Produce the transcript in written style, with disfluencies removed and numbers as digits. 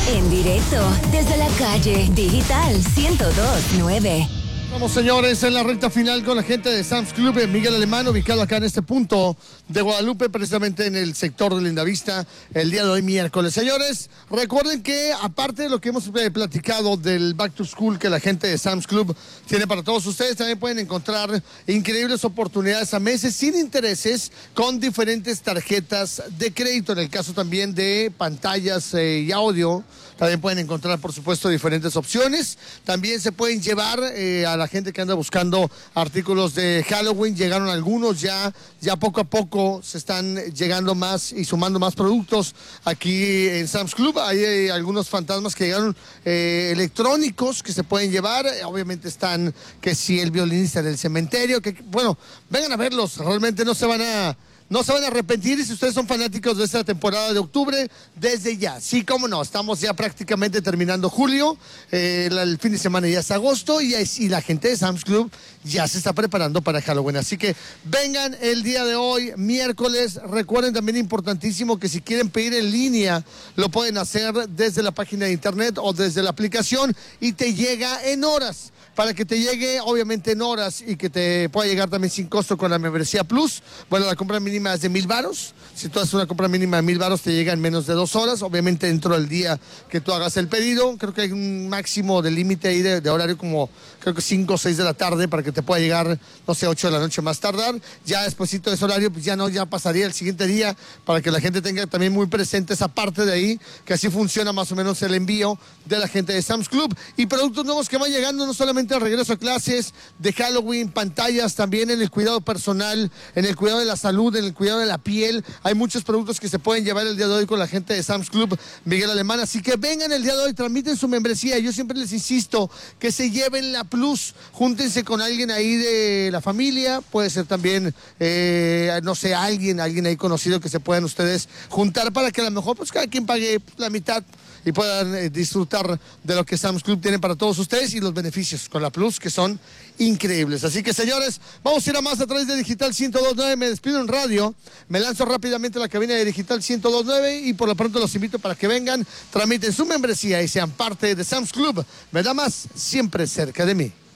En directo desde la calle Digital 102.9. Vamos, señores, en la recta final con la gente de Sam's Club en Miguel Alemán, ubicado acá en este punto de Guadalupe, precisamente en el sector de Lindavista, el día de hoy miércoles. Señores, recuerden que aparte de lo que hemos platicado del Back to School que la gente de Sam's Club tiene para todos ustedes, también pueden encontrar increíbles oportunidades a meses sin intereses con diferentes tarjetas de crédito. En el caso también de pantallas y audio, también pueden encontrar, por supuesto, diferentes opciones. También se pueden llevar a la gente que anda buscando artículos de Halloween. Llegaron algunos, ya poco a poco se están llegando más y sumando más productos aquí en Sam's Club. Hay algunos fantasmas que llegaron electrónicos que se pueden llevar. Obviamente están que si el violinista del cementerio, que bueno, vengan a verlos, realmente no se van a arrepentir. Y si ustedes son fanáticos de esta temporada de octubre, desde ya, sí, cómo no, estamos ya prácticamente terminando julio, el fin de semana ya es agosto y la gente de Sam's Club ya se está preparando para Halloween. Así que vengan el día de hoy, miércoles. Recuerden también, importantísimo, que si quieren pedir en línea, lo pueden hacer desde la página de internet o desde la aplicación y te llega en horas. Para que te llegue, obviamente, en horas y que te pueda llegar también sin costo con la membresía Plus. Bueno, la compra mínima es de 1,000 varos. Si tú haces una compra mínima de 1,000 varos, te llega en menos de 2 horas. Obviamente, dentro del día que tú hagas el pedido. Creo que hay un máximo de límite ahí de horario, como creo que 5 o 6 de la tarde, para que te pueda llegar, no sé, 8 de la noche más tardar. Ya despuesito de ese horario, pues ya pasaría el siguiente día, para que la gente tenga también muy presente esa parte de ahí, que así funciona más o menos el envío de la gente de Sam's Club. Y productos nuevos que van llegando, no solamente al regreso a clases de Halloween, pantallas, también en el cuidado personal, en el cuidado de la salud, en el cuidado de la piel. Hay muchos productos que se pueden llevar el día de hoy con la gente de Sam's Club Miguel Alemán. Así que vengan el día de hoy, tramiten su membresía. Yo siempre les insisto que se lleven la Plus, júntense con alguien ahí de la familia, puede ser también, no sé, alguien ahí conocido que se puedan ustedes juntar para que a lo mejor pues cada quien pague la mitad y puedan disfrutar de lo que Sam's Club tiene para todos ustedes y los beneficios con la Plus, que son increíbles. Así que, señores, vamos a ir a más a través de Digital 102.9. Me despido en radio, me lanzo rápidamente a la cabina de Digital 102.9 y por lo pronto los invito para que vengan, tramiten su membresía y sean parte de Sam's Club. Me da más, siempre cerca de mí.